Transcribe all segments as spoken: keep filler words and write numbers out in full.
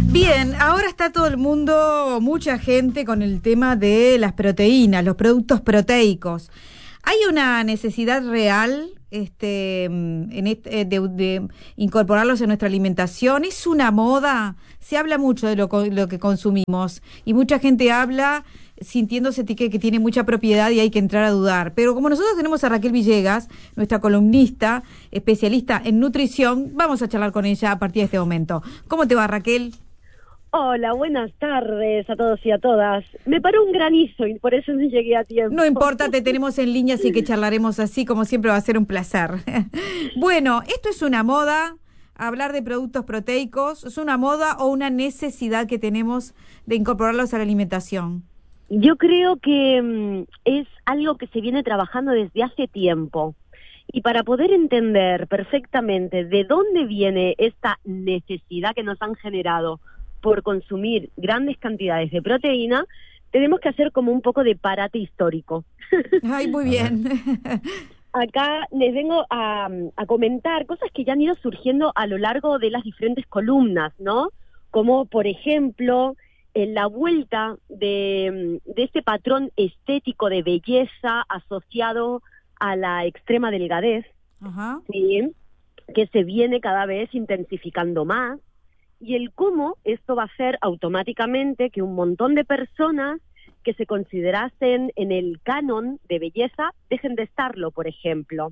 Bien, ahora está todo el mundo, mucha gente con el tema de las proteínas, los productos proteicos. ¿Hay una necesidad real este, en este, de, de incorporarlos en nuestra alimentación? ¿Es una moda? Se habla mucho de lo, lo que consumimos y mucha gente habla sintiéndose que, que tiene mucha propiedad y hay que entrar a dudar. Pero como nosotros tenemos a Raquel Villegas, nuestra columnista, especialista en nutrición, vamos a charlar con ella a partir de este momento. ¿Cómo te va, Raquel? Hola, buenas tardes a todos y a todas. Me paró un granizo y por eso no llegué a tiempo. No importa, te tenemos en línea, así que charlaremos así, como siempre va a ser un placer. Bueno, ¿esto es una moda? Hablar de productos proteicos, ¿es una moda o una necesidad que tenemos de incorporarlos a la alimentación? Yo creo que um, es algo que se viene trabajando desde hace tiempo. Y para poder entender perfectamente de dónde viene esta necesidad que nos han generado por consumir grandes cantidades de proteína, tenemos que hacer como un poco de parate histórico. Ay, muy bien. Acá les vengo a, a comentar cosas que ya han ido surgiendo a lo largo de las diferentes columnas, ¿no? Como, por ejemplo, en la vuelta de, de este patrón estético de belleza asociado a la extrema delgadez, Ajá. ¿sí? Que se viene cada vez intensificando más, y el cómo esto va a hacer automáticamente que un montón de personas que se considerasen en el canon de belleza dejen de estarlo, por ejemplo.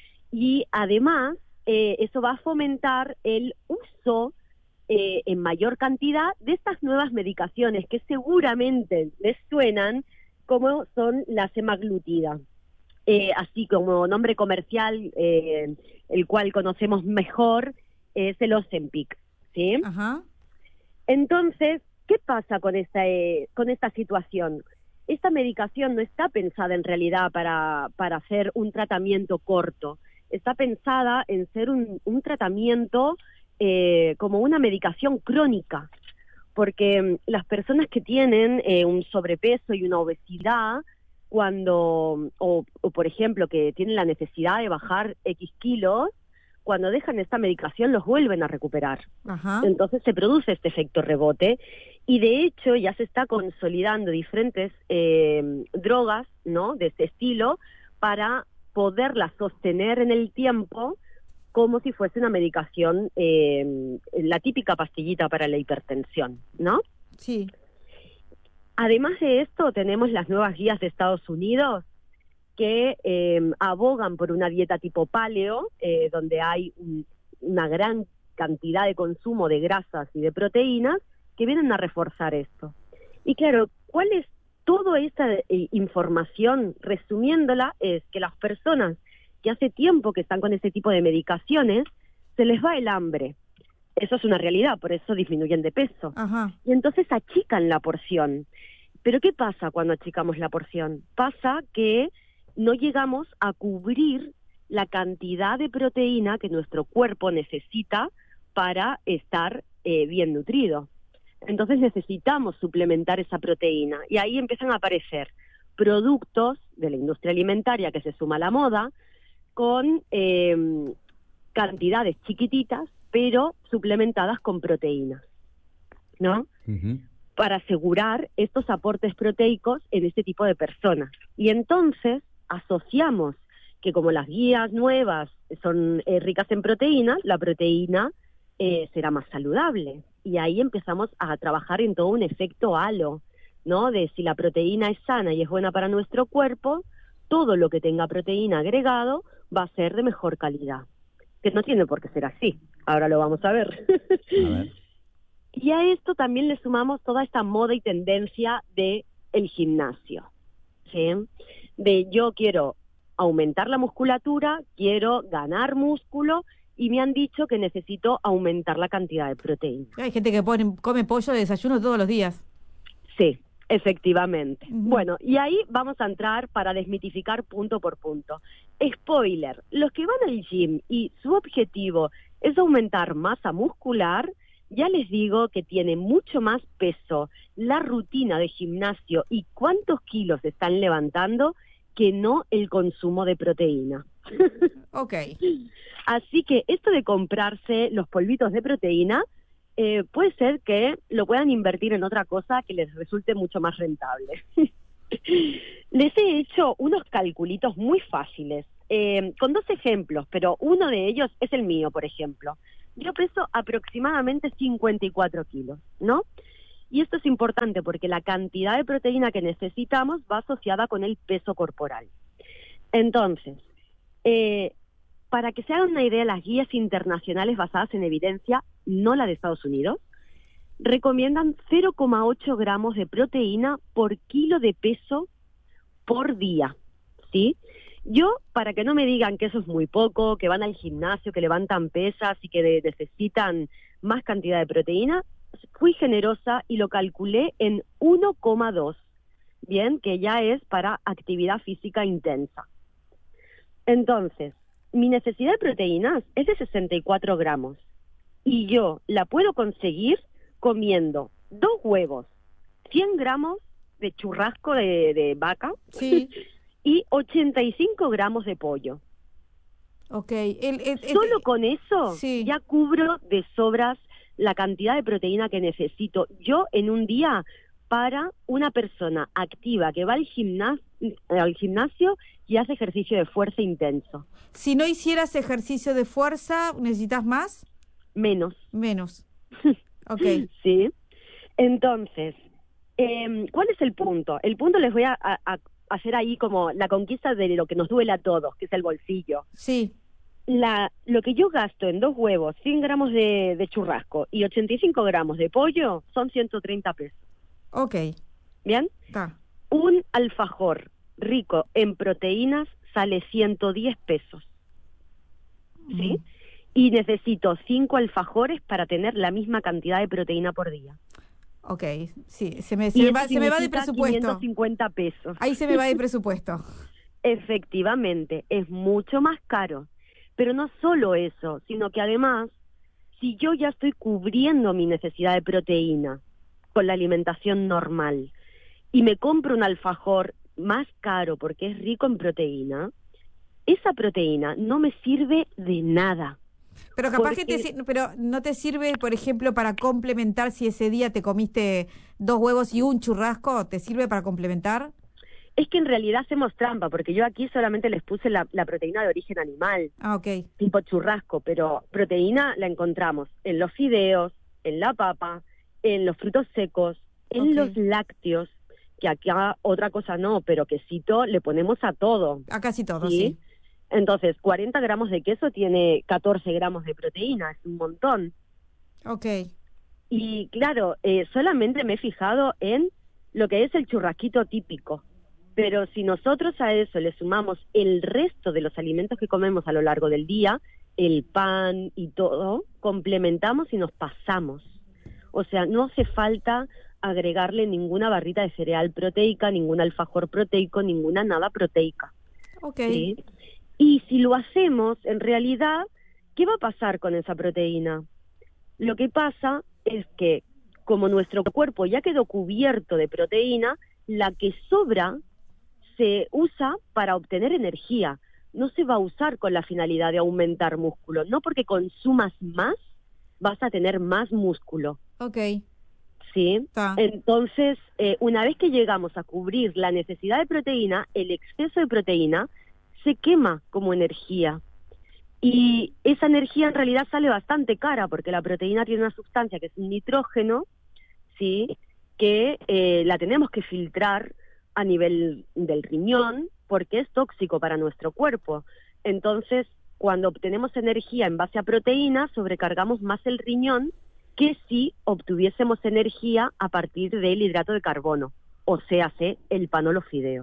Y además, eh, eso va a fomentar el uso eh, en mayor cantidad de estas nuevas medicaciones que seguramente les suenan, como son la semaglutida. Eh, así como nombre comercial, eh, el cual conocemos mejor, es el Ozempic, ¿sí? Ajá. Entonces, ¿qué pasa con esta, eh, con esta situación? Esta medicación no está pensada en realidad para, para hacer un tratamiento corto, está pensada en ser un, un tratamiento eh, como una medicación crónica, porque um, las personas que tienen eh, un sobrepeso y una obesidad, cuando, o, o por ejemplo, que tienen la necesidad de bajar X kilos, cuando dejan esta medicación los vuelven a recuperar. Ajá. Entonces se produce este efecto rebote y de hecho ya se está consolidando diferentes eh, drogas, ¿no?, de este estilo para poderlas sostener en el tiempo como si fuese una medicación, eh, la típica pastillita para la hipertensión, ¿no? Sí. Además de esto, tenemos las nuevas guías de Estados Unidos que eh, abogan por una dieta tipo paleo, eh, donde hay un, una gran cantidad de consumo de grasas y de proteínas que vienen a reforzar esto. Y claro, ¿cuál es toda esta eh, información? Resumiéndola, es que las personas que hace tiempo que están con ese tipo de medicaciones, se les va el hambre. Eso es una realidad, por eso disminuyen de peso. Ajá. Y entonces achican la porción. Pero ¿qué pasa cuando achicamos la porción? Pasa que no llegamos a cubrir la cantidad de proteína que nuestro cuerpo necesita para estar eh, bien nutrido. Entonces necesitamos suplementar esa proteína. Y ahí empiezan a aparecer productos de la industria alimentaria que se suma a la moda con eh, cantidades chiquititas, pero suplementadas con proteínas, ¿no? Uh-huh. Para asegurar estos aportes proteicos en este tipo de personas. Y entonces asociamos que como las guías nuevas son eh, ricas en proteínas, la proteína eh, será más saludable. Y ahí empezamos a trabajar en todo un efecto halo, ¿no? De si la proteína es sana y es buena para nuestro cuerpo, todo lo que tenga proteína agregado va a ser de mejor calidad. Que no tiene por qué ser así. Ahora lo vamos a ver. A ver. Y a esto también le sumamos toda esta moda y tendencia de el gimnasio, ¿sí? De yo quiero aumentar la musculatura, quiero ganar músculo y me han dicho que necesito aumentar la cantidad de proteína. Hay gente que pone, come pollo de desayuno todos los días. Sí, efectivamente. Uh-huh. Bueno, y ahí vamos a entrar para desmitificar punto por punto. Spoiler, los que van al gym y su objetivo es aumentar masa muscular, ya les digo que tiene mucho más peso la rutina de gimnasio y cuántos kilos están levantando que no el consumo de proteína. Ok. Así que esto de comprarse los polvitos de proteína eh, puede ser que lo puedan invertir en otra cosa que les resulte mucho más rentable. Les he hecho unos calculitos muy fáciles, eh, con dos ejemplos, pero uno de ellos es el mío, por ejemplo. Yo peso aproximadamente cincuenta y cuatro kilos, ¿no? Y esto es importante porque la cantidad de proteína que necesitamos va asociada con el peso corporal. Entonces, eh, para que se hagan una idea, las guías internacionales basadas en evidencia, no la de Estados Unidos, recomiendan cero coma ocho gramos de proteína por kilo de peso por día, ¿sí? Yo, para que no me digan que eso es muy poco, que van al gimnasio, que levantan pesas y que de, necesitan más cantidad de proteína, fui generosa y lo calculé en uno coma dos, bien, que ya es para actividad física intensa. Entonces, mi necesidad de proteínas es de sesenta y cuatro gramos y yo la puedo conseguir comiendo dos huevos, cien gramos de churrasco de, de vaca, sí, y ochenta y cinco gramos de pollo. Okay. El, el, el, Solo con eso sí. ya cubro de sobras la cantidad de proteína que necesito yo en un día para una persona activa que va al gimnasio, al gimnasio y hace ejercicio de fuerza intenso. Si no hicieras ejercicio de fuerza, ¿necesitas más? Menos. Menos. Okay. Sí. Entonces, eh, ¿cuál es el punto? El punto les voy a, a, a hacer ahí como la conquista de lo que nos duele a todos, que es el bolsillo. Sí. La, lo que yo gasto en dos huevos, cien gramos de, de churrasco y ochenta y cinco gramos de pollo son ciento treinta pesos. Ok. ¿Bien? Está. Un alfajor rico en proteínas sale ciento diez pesos. ¿Sí? Mm. Y necesito cinco alfajores para tener la misma cantidad de proteína por día. Ok, sí, se me, se me, va, se me va de presupuesto. quinientos cincuenta pesos. Ahí se me va de presupuesto. Efectivamente, es mucho más caro. Pero no solo eso, sino que además, si yo ya estoy cubriendo mi necesidad de proteína con la alimentación normal y me compro un alfajor más caro porque es rico en proteína, esa proteína no me sirve de nada. Pero capaz porque... que te, pero no te sirve, por ejemplo, para complementar si ese día te comiste dos huevos y un churrasco, ¿te sirve para complementar? Es que en realidad hacemos trampa, porque yo aquí solamente les puse la, la proteína de origen animal, ah, okay. tipo churrasco, pero proteína la encontramos en los fideos, en la papa, en los frutos secos, en okay. los lácteos, que acá otra cosa no, pero quesito le ponemos a todo. A casi todo, ¿sí? sí. Entonces, cuarenta gramos de queso tiene catorce gramos de proteína, es un montón. Ok. Y claro, eh, solamente me he fijado en lo que es el churrasquito típico. Pero si nosotros a eso le sumamos el resto de los alimentos que comemos a lo largo del día, el pan y todo, complementamos y nos pasamos. O sea, no hace falta agregarle ninguna barrita de cereal proteica, ningún alfajor proteico, ninguna nada proteica. Ok. ¿Sí? Y si lo hacemos, en realidad, ¿qué va a pasar con esa proteína? Lo que pasa es que, como nuestro cuerpo ya quedó cubierto de proteína, la que sobra se usa para obtener energía, no se va a usar con la finalidad de aumentar músculo, no porque consumas más vas a tener más músculo. Ok. ¿Sí? Ta. Entonces, eh, una vez que llegamos a cubrir la necesidad de proteína, el exceso de proteína se quema como energía. Y esa energía en realidad sale bastante cara, porque la proteína tiene una sustancia que es un nitrógeno, ¿sí? Que eh, la tenemos que filtrar a nivel del riñón, porque es tóxico para nuestro cuerpo. Entonces, cuando obtenemos energía en base a proteína, sobrecargamos más el riñón que si obtuviésemos energía a partir del hidrato de carbono, o sea, el pan o los fideos.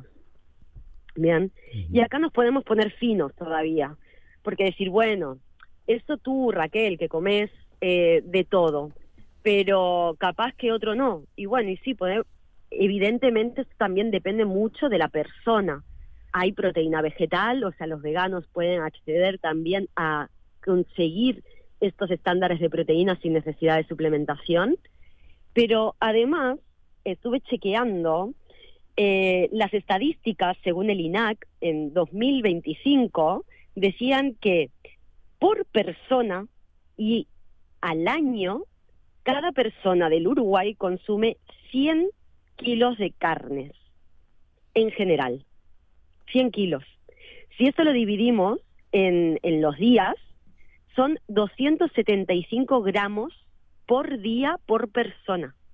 Bien, y acá nos podemos poner finos todavía, porque decir, bueno, eso tú, Raquel, que comes eh, de todo, pero capaz que otro no. Y bueno, y sí, podemos... Evidentemente esto también depende mucho de la persona. Hay proteína vegetal, o sea, los veganos pueden acceder también a conseguir estos estándares de proteína sin necesidad de suplementación. Pero además estuve chequeando eh, las estadísticas según el I N A C en dos mil veinticinco, decían que por persona y al año cada persona del Uruguay consume cien kilos de carnes, en general, cien kilos. Si esto lo dividimos en, en los días, son doscientos setenta y cinco gramos por día por persona.